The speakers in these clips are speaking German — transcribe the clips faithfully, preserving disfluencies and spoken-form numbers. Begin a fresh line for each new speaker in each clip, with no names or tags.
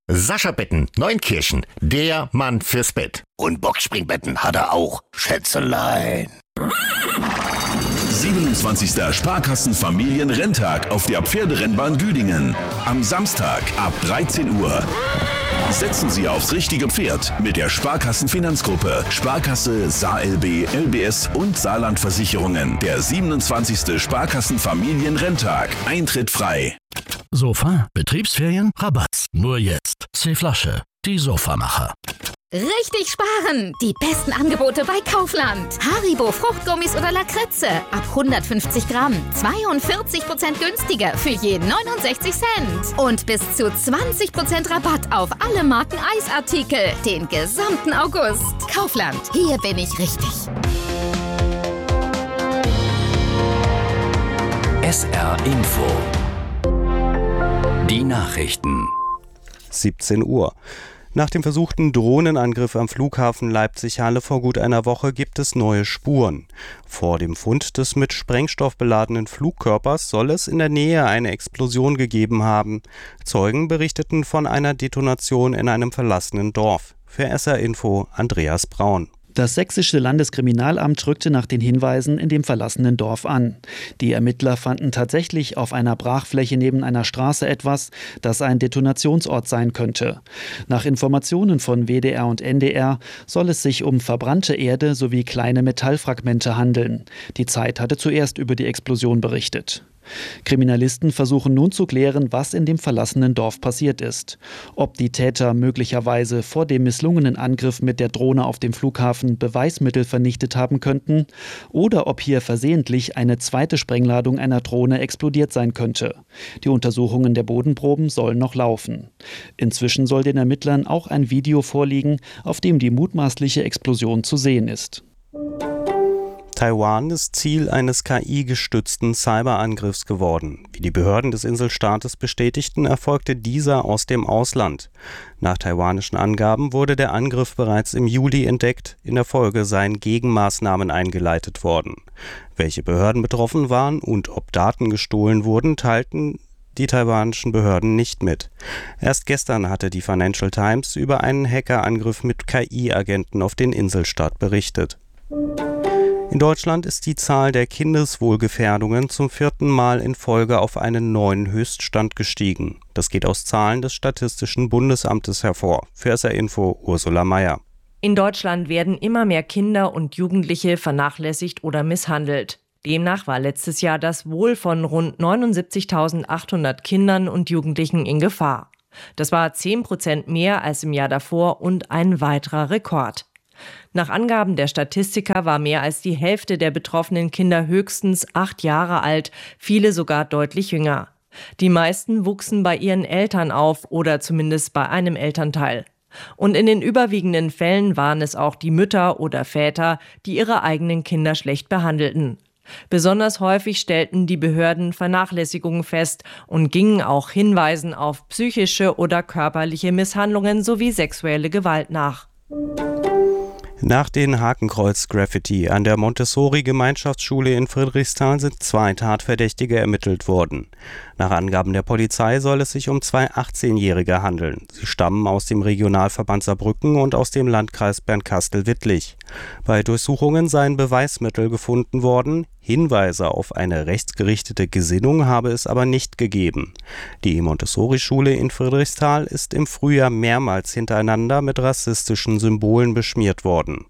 Sascha Betten, Neunkirchen, der Mann fürs Bett. Und Boxspringbetten hat er auch, Schätzelein.
siebenundzwanzigster Sparkassen-Familienrenntag auf der Pferderennbahn Güdingen. Am Samstag ab dreizehn Uhr. Setzen Sie aufs richtige Pferd mit der Sparkassen-Finanzgruppe, Sparkasse, S A L B, L B S und Saarland-Versicherungen. Der siebenundzwanzigste Sparkassen-Familienrenntag. Eintritt frei.
Sofa, Betriebsferien, Rabatt. Nur jetzt. C-Flasche, die Sofamacher.
Richtig sparen! Die besten Angebote bei Kaufland. Haribo Fruchtgummis oder Lakritze ab hundertfünfzig Gramm. zweiundvierzig Prozent günstiger für je neunundsechzig Cent. Und bis zu zwanzig Prozent Rabatt auf alle Marken Eisartikel. Den gesamten August. Kaufland, hier bin ich richtig.
S R Info. Die Nachrichten.
siebzehn Uhr. Nach dem versuchten Drohnenangriff am Flughafen Leipzig-Halle vor gut einer Woche gibt es neue Spuren. Vor dem Fund des mit Sprengstoff beladenen Flugkörpers soll es in der Nähe eine Explosion gegeben haben. Zeugen berichteten von einer Detonation in einem verlassenen Dorf. Für S R Info Andreas Braun.
Das sächsische Landeskriminalamt rückte nach den Hinweisen in dem verlassenen Dorf an. Die Ermittler fanden tatsächlich auf einer Brachfläche neben einer Straße etwas, das ein Detonationsort sein könnte. Nach Informationen von W D R und N D R soll es sich um verbrannte Erde sowie kleine Metallfragmente handeln. Die Zeit hatte zuerst über die Explosion berichtet. Kriminalisten versuchen nun zu klären, was in dem verlassenen Dorf passiert ist. Ob die Täter möglicherweise vor dem misslungenen Angriff mit der Drohne auf dem Flughafen Beweismittel vernichtet haben könnten oder ob hier versehentlich eine zweite Sprengladung einer Drohne explodiert sein könnte. Die Untersuchungen der Bodenproben sollen noch laufen. Inzwischen soll den Ermittlern auch ein Video vorliegen, auf dem die mutmaßliche Explosion zu sehen ist.
Taiwan ist Ziel eines K I-gestützten Cyberangriffs geworden. Wie die Behörden des Inselstaates bestätigten, erfolgte dieser aus dem Ausland. Nach taiwanischen Angaben wurde der Angriff bereits im Juli entdeckt. In der Folge seien Gegenmaßnahmen eingeleitet worden. Welche Behörden betroffen waren und ob Daten gestohlen wurden, teilten die taiwanischen Behörden nicht mit. Erst gestern hatte die Financial Times über einen Hackerangriff mit K I-Agenten auf den Inselstaat berichtet. In Deutschland ist die Zahl der Kindeswohlgefährdungen zum vierten Mal in Folge auf einen neuen Höchststand gestiegen. Das geht aus Zahlen des Statistischen Bundesamtes hervor. Für S R Info Ursula Mayer.
In Deutschland werden immer mehr Kinder und Jugendliche vernachlässigt oder misshandelt. Demnach war letztes Jahr das Wohl von rund neunundsiebzigtausendachthundert Kindern und Jugendlichen in Gefahr. Das war zehn Prozent mehr als im Jahr davor und ein weiterer Rekord. Nach Angaben der Statistiker war mehr als die Hälfte der betroffenen Kinder höchstens acht Jahre alt, viele sogar deutlich jünger. Die meisten wuchsen bei ihren Eltern auf oder zumindest bei einem Elternteil. Und in den überwiegenden Fällen waren es auch die Mütter oder Väter, die ihre eigenen Kinder schlecht behandelten. Besonders häufig stellten die Behörden Vernachlässigungen fest und gingen auch Hinweisen auf psychische oder körperliche Misshandlungen sowie sexuelle Gewalt nach.
Nach den Hakenkreuz-Graffiti an der Montessori-Gemeinschaftsschule in Friedrichsthal sind zwei Tatverdächtige ermittelt worden. Nach Angaben der Polizei soll es sich um zwei achtzehnjährige handeln. Sie stammen aus dem Regionalverband Saarbrücken und aus dem Landkreis Bernkastel-Wittlich. Bei Durchsuchungen seien Beweismittel gefunden worden. Hinweise auf eine rechtsgerichtete Gesinnung habe es aber nicht gegeben. Die Montessori-Schule in Friedrichsthal ist im Frühjahr mehrmals hintereinander mit rassistischen Symbolen beschmiert worden.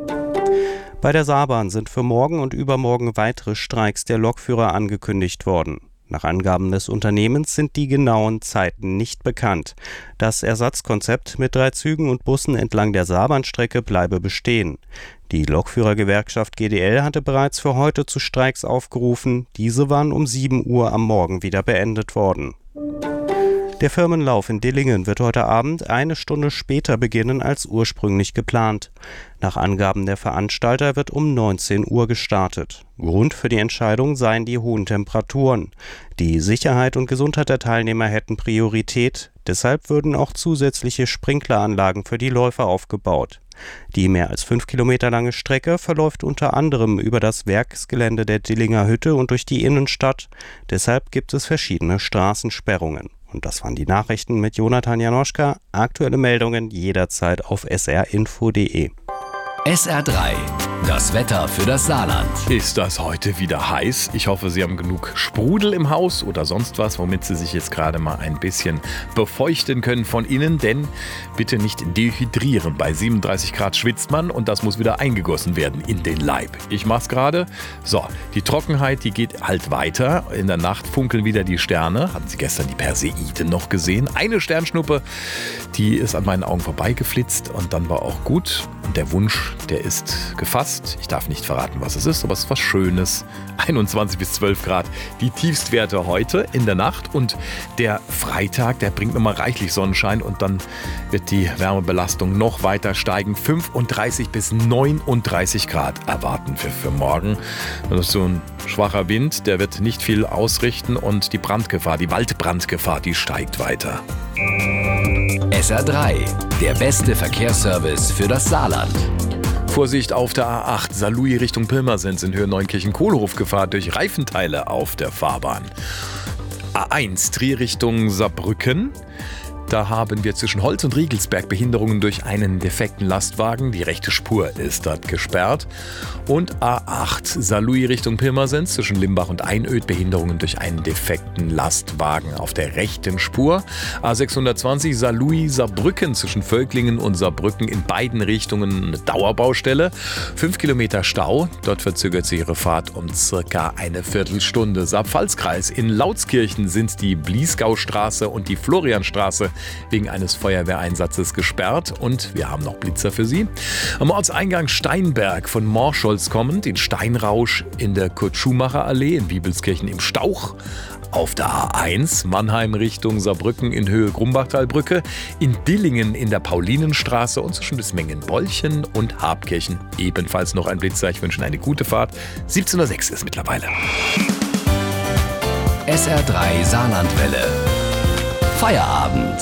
Bei der Saarbahn sind für morgen und übermorgen weitere Streiks der Lokführer angekündigt worden. Nach Angaben des Unternehmens sind die genauen Zeiten nicht bekannt. Das Ersatzkonzept mit drei Zügen und Bussen entlang der Saarbahnstrecke bleibe bestehen. Die Lokführergewerkschaft G D L hatte bereits für heute zu Streiks aufgerufen. Diese waren um sieben Uhr am Morgen wieder beendet worden. Der Firmenlauf in Dillingen wird heute Abend eine Stunde später beginnen als ursprünglich geplant. Nach Angaben der Veranstalter wird um neunzehn Uhr gestartet. Grund für die Entscheidung seien die hohen Temperaturen. Die Sicherheit und Gesundheit der Teilnehmer hätten Priorität. Deshalb würden auch zusätzliche Sprinkleranlagen für die Läufer aufgebaut. Die mehr als fünf Kilometer lange Strecke verläuft unter anderem über das Werksgelände der Dillinger Hütte und durch die Innenstadt. Deshalb gibt es verschiedene Straßensperrungen. Und das waren die Nachrichten mit Jonathan Janoschka. Aktuelle Meldungen jederzeit auf s r info punkt d e.
S R drei, das Wetter für das Saarland.
Ist das heute wieder heiß? Ich hoffe, Sie haben genug Sprudel im Haus oder sonst was, womit Sie sich jetzt gerade mal ein bisschen befeuchten können von innen. Denn bitte nicht dehydrieren. Bei siebenunddreißig Grad schwitzt man und das muss wieder eingegossen werden in den Leib. Ich mach's gerade. So, die Trockenheit, die geht halt weiter. In der Nacht funkeln wieder die Sterne. Hatten Sie gestern die Perseiden noch gesehen? Eine Sternschnuppe, die ist an meinen Augen vorbeigeflitzt und dann war auch gut. Und der Wunsch, der ist gefasst. Ich darf nicht verraten, was es ist, aber es ist was Schönes. einundzwanzig bis zwölf Grad. Die Tiefstwerte heute in der Nacht. Und der Freitag, der bringt nochmal reichlich Sonnenschein. Und dann wird die Wärmebelastung noch weiter steigen. fünfunddreißig bis neununddreißig Grad erwarten wir für morgen. Das ist so ein schwacher Wind, der wird nicht viel ausrichten. Und die Brandgefahr, die Waldbrandgefahr, die steigt weiter.
S R drei, der beste Verkehrsservice für das Saarland.
Vorsicht auf der A acht, Saarlouis Richtung Pirmasens in Höhe Neunkirchen-Kohlhof Gefahr durch Reifenteile auf der Fahrbahn. A eins, Trier Richtung Saarbrücken. Da haben wir zwischen Holz und Riegelsberg Behinderungen durch einen defekten Lastwagen. Die rechte Spur ist dort gesperrt. Und A acht, Saarlouis Richtung Pirmasens zwischen Limbach und Einöd Behinderungen durch einen defekten Lastwagen auf der rechten Spur. A sechshundertzwanzig, Saarlouis Saarbrücken zwischen Völklingen und Saarbrücken in beiden Richtungen eine Dauerbaustelle. Fünf Kilometer Stau. Dort verzögert sich ihre Fahrt um circa eine Viertelstunde. Saar-Pfalz-Kreis in Lautskirchen sind die Bliesgaustraße und die Florianstraße wegen eines Feuerwehreinsatzes gesperrt und wir haben noch Blitzer für Sie. Am Ortseingang Steinberg von Morscholz kommend, in Steinrausch in der Kurt-Schumacher-Allee, in Wiebelskirchen im Stauch. Auf der A eins, Mannheim Richtung Saarbrücken in Höhe Grumbachtalbrücke, in Dillingen in der Paulinenstraße und zwischen Desmengen-Bolchen und Habkirchen ebenfalls noch ein Blitzer. Ich wünsche Ihnen eine gute Fahrt. siebzehn Uhr sechs ist mittlerweile.
S R drei Saarlandwelle. Feierabend.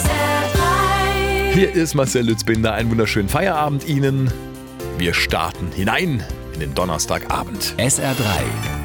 Hier ist Marcel Lützbinder. Einen wunderschönen Feierabend Ihnen. Wir starten hinein in den Donnerstagabend.
S R drei.